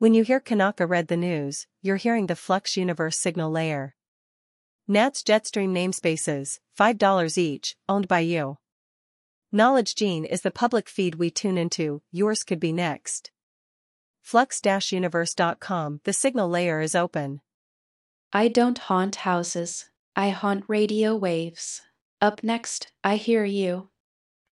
When you hear Kanaka read the news, you're hearing the Flux Universe signal layer. NAT's Jetstream namespaces, $5 each, owned by you. Knowledge Gene is the public feed we tune into, yours could be next. Flux-universe.com, the signal layer is open. I don't haunt houses, I haunt radio waves. Up next, I Hear You.